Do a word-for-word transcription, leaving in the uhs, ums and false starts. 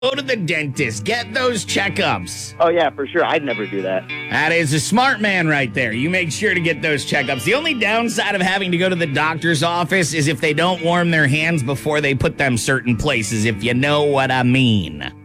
Go to the dentist. Get those checkups. Oh, yeah, for sure. I'd never do that. That is a smart man right there. You make sure to get those checkups. The only downside of having to go to the doctor's office is if they don't warm their hands before they put them certain places, if you know what I mean.